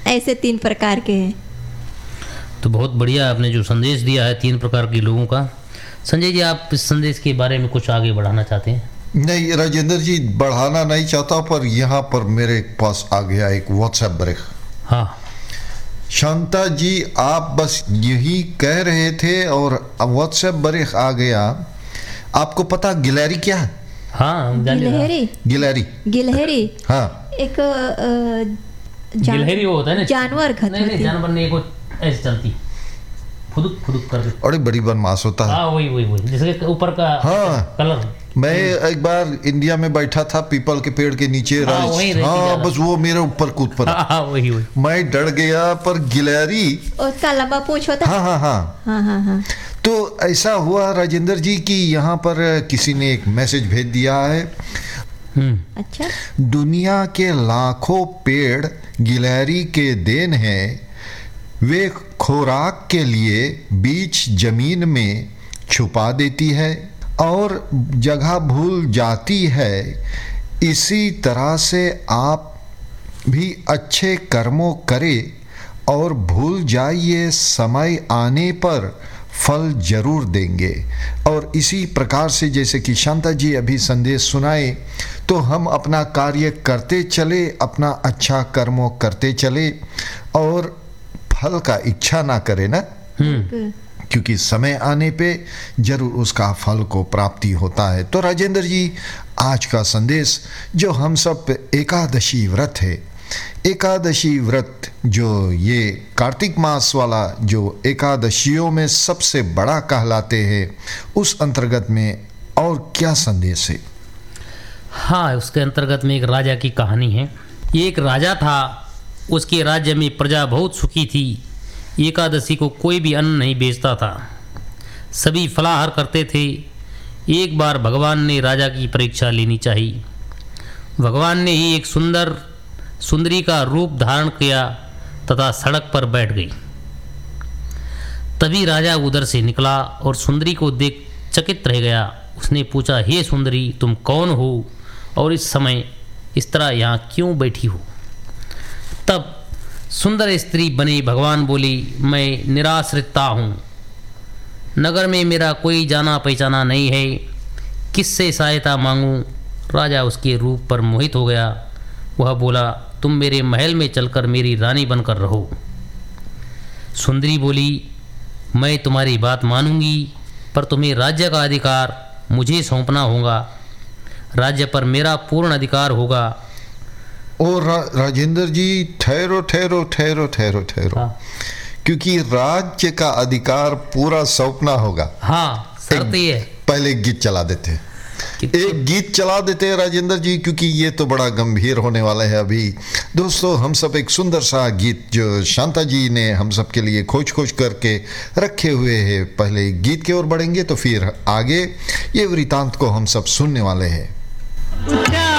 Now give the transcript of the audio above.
ऐसे 3 प्रकार के हैं। तो बहुत बढ़िया आपने जो संदेश दिया है 3 प्रकार के लोगों का। संजय जी, आप इस संदेश के बारे में कुछ आगे बढ़ाना चाहते हैं? नहीं राजेंद्र जी, बढ़ाना नहीं चाहता, पर यहाँ पर मेरे पास आ गया एक व्हाट्सएप ब्रेक। हाँ शांता जी, आप बस यही कह रहे थे और व्हाट्सएप ब्रेक आ गया। आपको पता गिलहरी क्या है? हाँ, गिलहरी। गिलहरी हाँ, एक गिलहरी वो होता है ना, जानवर खत नहीं नहीं, जानवर नहीं, वो ऐसे चलती फुदुक फुदुक करके, बड़ी बड़ी बनमास होता है। हाँ वही जिसके ऊपर का हाँ कलर। मैं एक बार इंडिया में बैठा था पीपल के पेड़ के नीचे, हाँ बस वो मेरे ऊपर कूद पड़ा। हाँ वही मैं डर गया, पर गिलहरी उसका लंबा पूंछ होता। हाँ। तो ऐसा हुआ राजेंद्र जी कि यहाँ पर किसी ने एक मैसेज भेज दिया है। अच्छा। दुनिया के लाखों पेड़ गिलहरी के देन हैं, वे खुराक के लिए बीच जमीन में छुपा देती है और जगह भूल जाती है। इसी तरह से आप भी अच्छे कर्मों करें और भूल जाइए, समय आने पर फल जरूर देंगे। और इसी प्रकार से जैसे कि शांता जी अभी संदेश सुनाए, तो हम अपना कार्य करते चले, अपना अच्छा कर्मों करते चले और फल का इच्छा ना करें ना, क्योंकि समय आने पे जरूर उसका फल को प्राप्ति होता है। तो राजेंद्र जी, आज का संदेश जो हम सब पे एकादशी व्रत है, एकादशी व्रत जो ये कार्तिक मास वाला जो एकादशियों में सबसे बड़ा कहलाते हैं, उस अंतर्गत में और क्या संदेश है? हाँ, उसके अंतर्गत में एक राजा की कहानी है। ये एक राजा था, उसके राज्य में प्रजा बहुत सुखी थी। एकादशी को कोई भी अन्न नहीं बेचता था, सभी फलाहार करते थे। एक बार भगवान ने राजा की परीक्षा लेनी चाहिए। भगवान ने ही एक सुंदरी का रूप धारण किया तथा सड़क पर बैठ गई। तभी राजा उधर से निकला और सुंदरी को देख चकित रह गया। उसने पूछा, हे सुंदरी, तुम कौन हो और इस समय इस तरह यहाँ क्यों बैठी हो? तब सुंदर स्त्री बनी भगवान बोली, मैं निराश्रिता हूँ, नगर में मेरा कोई जाना पहचाना नहीं है, किससे सहायता मांगूं? राजा उसके रूप पर मोहित हो गया। वह बोला, तुम मेरे महल में चलकर मेरी रानी बनकर रहो। सुंदरी बोली, मैं तुम्हारी बात मानूंगी, पर तुम्हें राज्य का अधिकार मुझे सौंपना होगा। राज्य पर मेरा पूर्ण अधिकार होगा। और राजेंद्र जी, ठहरो ठहरो ठहरो ठहरो ठहरो, हाँ। क्योंकि राज्य का अधिकार पूरा सौंपना होगा। हाँ, शर्त ये है। पहले गीत चला देते हैं, एक गीत चला देते हैं राजेंद्र जी, क्योंकि ये तो बड़ा गंभीर होने वाला है। अभी दोस्तों, हम सब एक सुंदर सा गीत जो शांता जी ने हम सब के लिए खोज करके रखे हुए हैं, पहले गीत की ओर बढ़ेंगे तो फिर आगे ये वृतांत को हम सब सुनने वाले हैं।